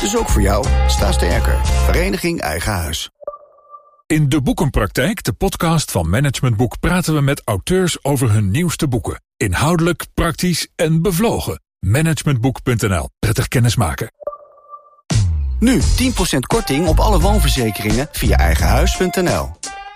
Dus ook voor jou, sta sterker. Vereniging Eigen Huis. In De Boekenpraktijk, de podcast van Management Boek, praten we met auteurs over hun nieuwste boeken. Inhoudelijk, praktisch en bevlogen. Managementboek.nl. Prettig kennismaken. Nu 10% korting op alle woonverzekeringen via eigenhuis.nl.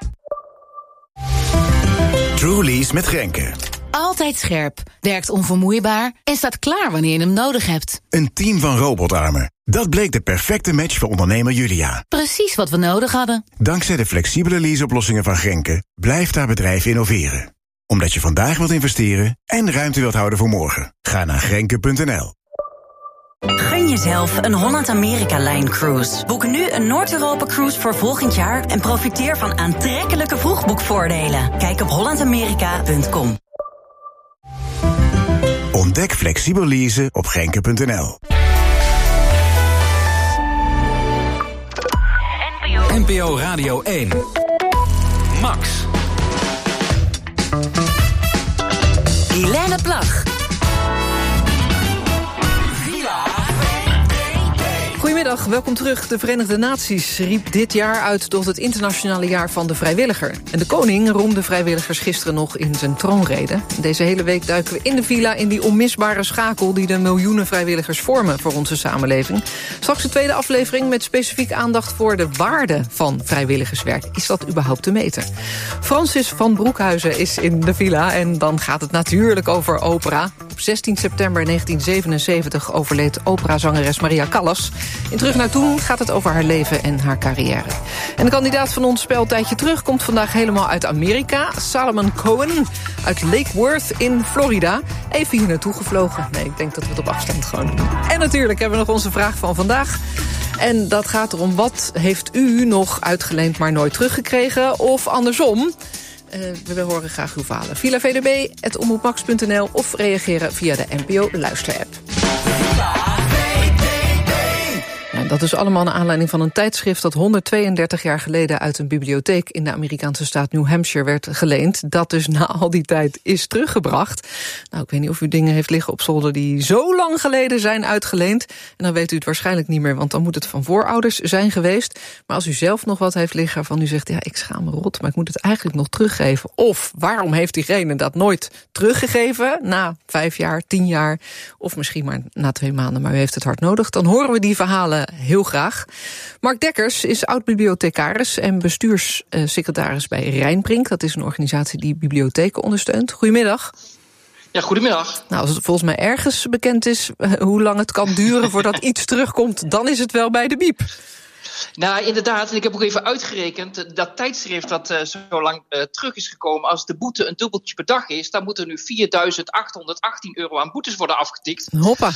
Trulies met Grenke. Altijd scherp, werkt onvermoeibaar en staat klaar wanneer je hem nodig hebt. Een team van robotarmen. Dat bleek de perfecte match voor ondernemer Julia. Precies wat we nodig hadden. Dankzij de flexibele leaseoplossingen van Grenke blijft haar bedrijf innoveren. Omdat je vandaag wilt investeren en ruimte wilt houden voor morgen. Ga naar grenke.nl. Gun jezelf een Holland-Amerika-Line-cruise. Boek nu een Noord-Europa-cruise voor volgend jaar en profiteer van aantrekkelijke vroegboekvoordelen. Kijk op hollandamerika.com. Ontdek flexibel leasen op grenke.nl. NPO Radio 1. Max. Helene Plag. Goedemiddag, welkom terug. De Verenigde Naties riep dit jaar uit tot het internationale jaar van de vrijwilliger. En de koning roemde vrijwilligers gisteren nog in zijn troonrede. Deze hele week duiken we in de villa in die onmisbare schakel die de miljoenen vrijwilligers vormen voor onze samenleving. Straks de tweede aflevering met specifiek aandacht voor de waarde van vrijwilligerswerk. Is dat überhaupt te meten? Francis van Broekhuizen is in de villa en dan gaat het natuurlijk over opera. Op 16 september 1977 overleed operazangeres Maria Callas. In Terug naar Toen gaat het over haar leven en haar carrière. En de kandidaat van ons speltijdje terug komt vandaag helemaal uit Amerika. Salomon Cohen uit Lake Worth in Florida. Even hier naartoe gevlogen. Nee, ik denk dat we het op afstand gewoon doen. En natuurlijk hebben we nog onze vraag van vandaag. En dat gaat erom, wat heeft u nog uitgeleend maar nooit teruggekregen? Of andersom? We horen graag uw verhalen. Villa VDB@omroepmax.nl of reageren via de NPO Luisterapp. Dat is allemaal naar aanleiding van een tijdschrift dat 132 jaar geleden uit een bibliotheek in de Amerikaanse staat New Hampshire werd geleend. Dat dus na al die tijd is teruggebracht. Nou, ik weet niet of u dingen heeft liggen op zolder die zo lang geleden zijn uitgeleend. En dan weet u het waarschijnlijk niet meer, want dan moet het van voorouders zijn geweest. Maar als u zelf nog wat heeft liggen waarvan u zegt, ja, ik schaam me rot, maar ik moet het eigenlijk nog teruggeven. Of waarom heeft diegene dat nooit teruggegeven? Na 5 jaar, 10 jaar, of misschien maar na 2 maanden, maar u heeft het hard nodig. Dan horen we die verhalen heel graag. Mark Dekkers is oud-bibliothecaris en bestuurssecretaris bij Rijnbrink. Dat is een organisatie die bibliotheken ondersteunt. Goedemiddag. Ja, goedemiddag. Nou, als het volgens mij ergens bekend is hoe lang het kan duren voordat iets terugkomt, dan is het wel bij de biep. Nou, inderdaad. En ik heb ook even uitgerekend. Dat tijdschrift dat zo lang terug is gekomen, als de boete een dubbeltje per dag is, dan moeten er nu €4.818 aan boetes worden afgetikt. Hoppa.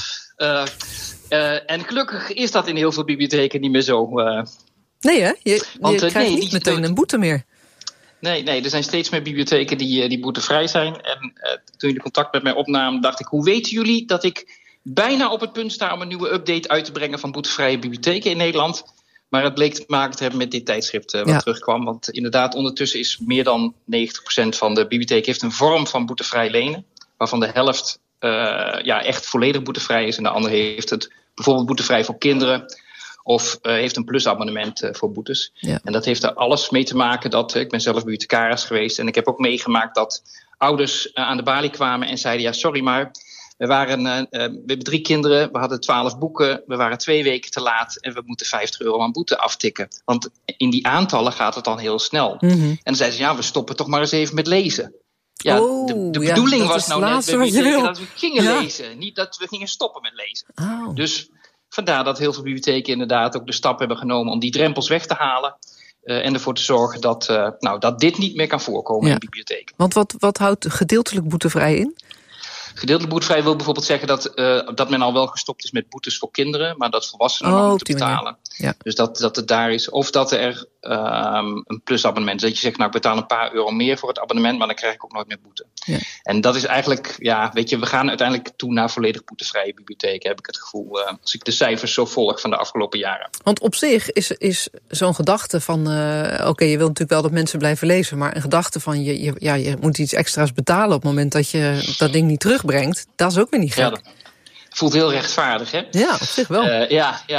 En gelukkig is dat in heel veel bibliotheken niet meer zo. Nee, hè? Je krijgt niet meteen een boete meer. Nee, er zijn steeds meer bibliotheken die boetevrij zijn. En toen jullie contact met mij opnamen, dacht ik, hoe weten jullie dat ik bijna op het punt sta om een nieuwe update uit te brengen van boetevrije bibliotheken in Nederland? Maar het bleek te maken te hebben met dit tijdschrift wat terugkwam. Want inderdaad, ondertussen is meer dan 90% van de bibliotheek heeft een vorm van boetevrij lenen. Waarvan de helft echt volledig boetevrij is. En de andere heeft het bijvoorbeeld boetevrij voor kinderen. Of heeft een plusabonnement voor boetes. Ja. En dat heeft er alles mee te maken dat ik ben zelf bibliothecaris geweest. En ik heb ook meegemaakt dat ouders aan de balie kwamen en zeiden, ja, sorry, maar we hebben 3 kinderen, we hadden 12 boeken, we waren 2 weken te laat en we moeten €50 aan boete aftikken. Want in die aantallen gaat het dan heel snel. Mm-hmm. En dan zeiden ze, ja, we stoppen toch maar eens even met lezen. Ja, de bedoeling was nou net dat we gingen lezen, niet dat we gingen stoppen met lezen. Oh. Dus vandaar dat heel veel bibliotheken inderdaad ook de stap hebben genomen om die drempels weg te halen. En ervoor te zorgen dat dit niet meer kan voorkomen in bibliotheken. Want wat houdt gedeeltelijk boetevrij in? Gedeeltelijk boetevrij wil bijvoorbeeld zeggen dat men al wel gestopt is met boetes voor kinderen, maar dat volwassenen nog moeten betalen. Ja. Dus dat het daar is. Of dat er een plusabonnement is. Dat je zegt, nou, ik betaal een paar euro meer voor het abonnement, maar dan krijg ik ook nooit meer boete. Ja. En dat is eigenlijk, we gaan uiteindelijk toe naar volledig boetevrije bibliotheken, heb ik het gevoel, als ik de cijfers zo volg van de afgelopen jaren. Want op zich is zo'n gedachte van, je wilt natuurlijk wel dat mensen blijven lezen, maar een gedachte van, je moet iets extra's betalen op het moment dat je dat ding niet terugbrengt, dat is ook weer niet gek. Ja, dat voelt heel rechtvaardig, hè? Ja, op zich wel. Ja,